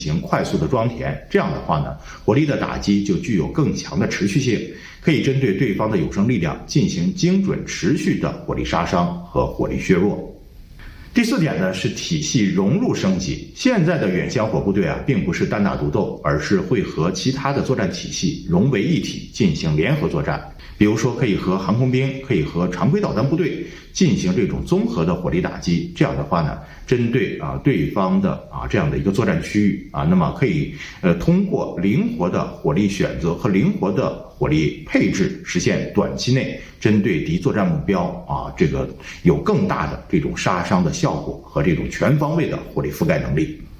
行快速的装填，这样的话呢，火力的打击就具有更强的持续性，可以针对对方的有生力量进行精准持续的火力杀伤和火力削弱。第4点呢是体系融入升级。现在的远箱火部队并不是单打独斗，而是会和其他的作战体系融为一体进行联合作战。比如说可以和航空兵，可以和常规导弹部队进行这种综合的火力打击。这样的话呢，针对对方的这样的一个作战区域那么可以通过灵活的火力选择和灵活的火力配置，实现短期内针对敌作战目标这个有更大的这种杀伤的效果和这种全方位的火力覆盖能力。